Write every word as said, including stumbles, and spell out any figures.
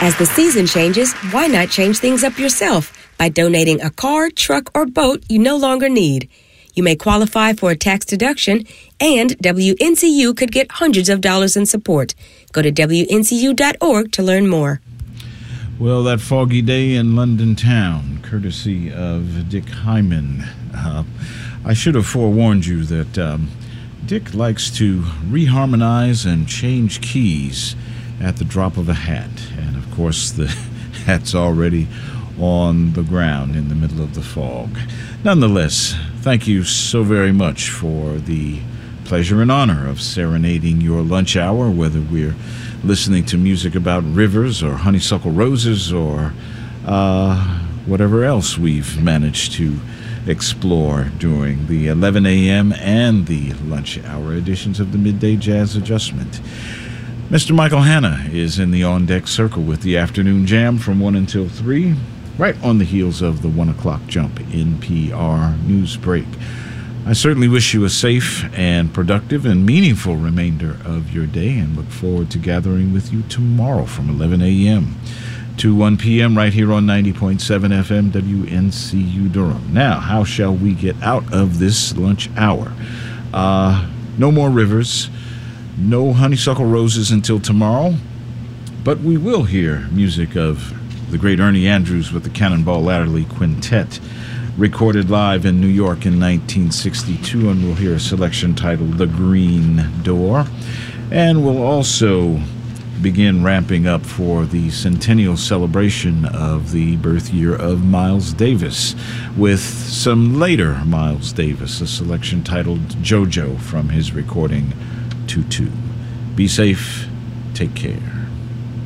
As the season changes, why not change things up yourself by donating a car, truck, or boat you no longer need? You may qualify for a tax deduction, and W N C U could get hundreds of dollars in support. Go to W N C U dot org to learn more. Well, that foggy day in London town, courtesy of Dick Hyman. Uh, I should have forewarned you that um, Dick likes to reharmonize and change keys at the drop of a hat. And, of course, the hat's already on the ground in the middle of the fog. Nonetheless, thank you so very much for the pleasure and honor of serenading your lunch hour, whether we're listening to music about rivers or honeysuckle roses or uh, whatever else we've managed to explore during the eleven a.m. and the lunch hour editions of the Midday Jazz Adjustment. Mister Michael Hanna is in the on-deck circle with the afternoon jam from one until three, right on the heels of the one o'clock jump N P R news break. I certainly wish you a safe and productive and meaningful remainder of your day and look forward to gathering with you tomorrow from eleven a.m. to one p.m. right here on ninety point seven F M W N C U Durham. Now, how shall we get out of this lunch hour? Uh, no more rivers, no honeysuckle roses until tomorrow, but we will hear music of the great Ernie Andrews with the Cannonball Adderley Quintet, recorded live in New York in nineteen sixty-two, and we'll hear a selection titled The Green Door. And we'll also begin ramping up for the centennial celebration of the birth year of Miles Davis with some later Miles Davis, a selection titled JoJo from his recording Tutu. Be safe, take care.